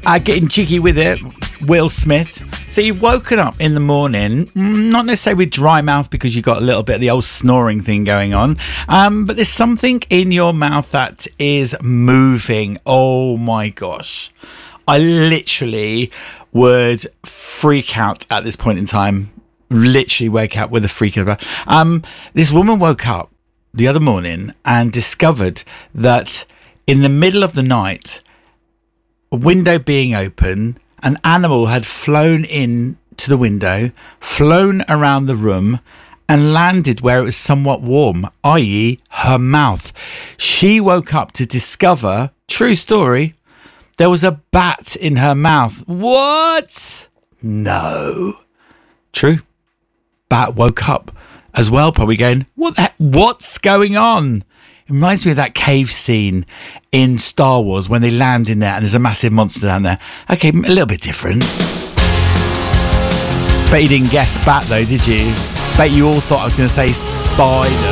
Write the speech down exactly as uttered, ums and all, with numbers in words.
uh, getting jiggy with it, Will Smith. So you've woken up in the morning, not necessarily with dry mouth because you've got a little bit of the old snoring thing going on, um, but there's something in your mouth that is moving. Oh my gosh. I literally would freak out at this point in time. Literally wake up with a freak out. Um, this woman woke up the other morning and discovered that in the middle of the night, a window being open, an animal had flown in to the window, flown around the room, and landed where it was somewhat warm, that is her mouth. She woke up to discover, true story, there was a bat in her mouth. What? No. True. Bat woke up as well, probably going, what the heck? What's going on? It reminds me of that cave scene in Star Wars when they land in there and there's a massive monster down there. Okay, a little bit different. Bet you didn't guess bat though, did you? Bet you all thought I was going to say spider.